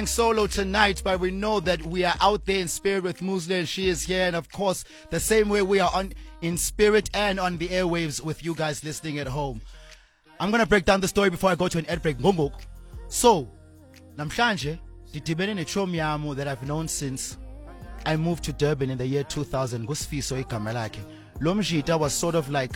Solo tonight, but we know that we are out there in spirit with Musli, and she is here, and of course the same way we are on in spirit and on the airwaves with you guys listening at home. I'm gonna break down the story before I go to an ad break. So namhlanje didibene nechomi that I've known since I moved to Durban in the year 2000. Gusfiso igama lakhe. Lo mjita was sort of like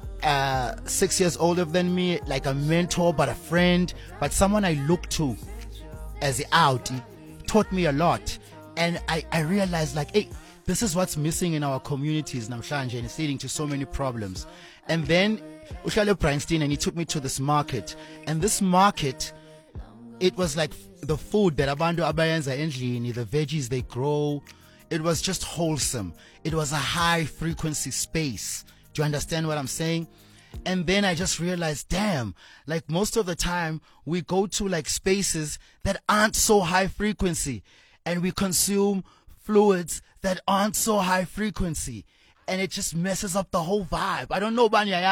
6 years older than me, like a mentor, but a friend, but someone I looked to as out. He taught me a lot, and I realized, like, hey, this is what's missing in our communities namhlanje, and it's leading to so many problems. And then Ushale Breinstein, and he took me to this market, and this market, it was like the food that abantu abayenza endlini, the veggies they grow. It was just wholesome. It was a high frequency space. Do you understand what I'm saying? And then I just realized, damn, like most of the time we go to like spaces that aren't so high frequency, and we consume fluids that aren't so high frequency, and it just messes up the whole vibe. I don't know,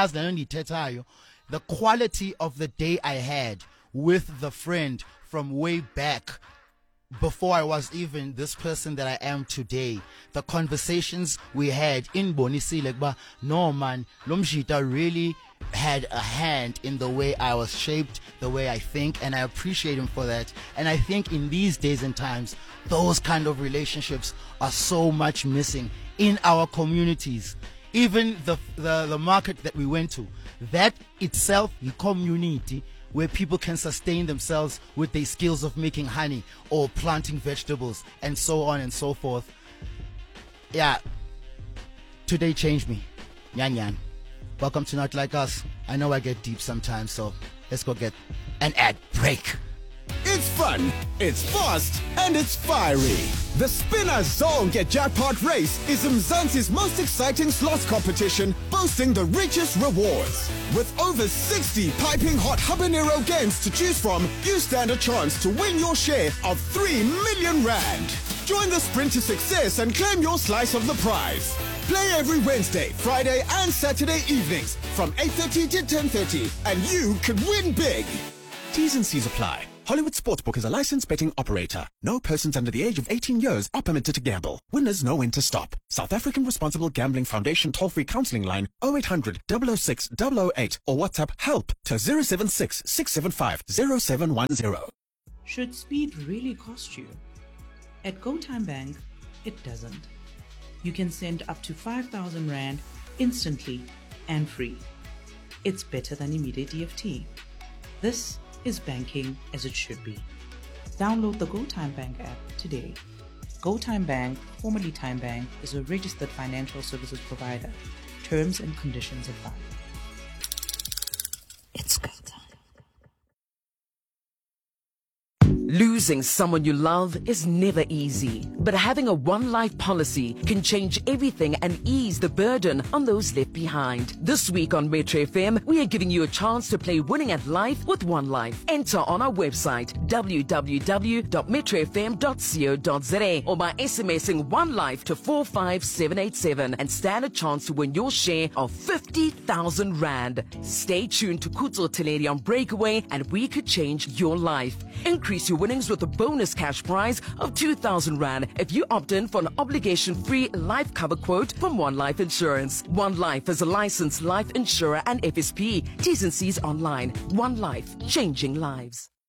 the quality of the day I had with the friend from way back before I was even this person that I am today. The conversations we had in Bonisile, but no man, Lomjita really had a hand in the way I was shaped, the way I think, and I appreciate him for that. And I think in these days and times, those kind of relationships are so much missing in our communities. Even the market that we went to, that itself, the community, where people can sustain themselves with their skills of making honey or planting vegetables and so on and so forth. Yeah, today changed me. Nyan Nyan. Welcome to Not Like Us. I know I get deep sometimes, so let's go get an ad break. It's fun, it's fast, and it's fiery. The Spinner Zonke Jackpot Race is Mzansi's most exciting slots competition, boasting the richest rewards. With over 60 piping hot habanero games to choose from, you stand a chance to win your share of 3 million rand. Join the sprint to success and claim your slice of the prize. Play every Wednesday, Friday, and Saturday evenings from 8:30 to 10:30, and you could win big. T's and C's apply. Hollywood Sportsbook is a licensed betting operator. No persons under the age of 18 years are permitted to gamble. Winners know when to stop. South African Responsible Gambling Foundation toll-free counseling line 0800 006 008 or WhatsApp help to 076 675 0710. Should speed really cost you? At GoTime Bank, it doesn't. You can send up to 5,000 Rand instantly and free. It's better than immediate EFT. This is banking as it should be. Download the GoTime Bank app today. GoTime Bank, formerly Time Bank, is a registered financial services provider. Terms and conditions apply. It's go time. Losing someone you love is never easy, but having a One Life policy can change everything and ease the burden on those left behind. This week on Metro FM, we are giving you a chance to play Winning at Life with One Life. Enter on our website www.metrofm.co.za or by SMSing One Life to 45787 and stand a chance to win your share of 50,000 Rand. Stay tuned to Kuzo Teleri on Breakaway and we could change your life. Increase your winnings with a bonus cash prize of 2,000 Rand if you opt in for an obligation-free life cover quote from One Life Insurance. One Life is a licensed life insurer and FSP. T's and C's online. One Life, changing lives.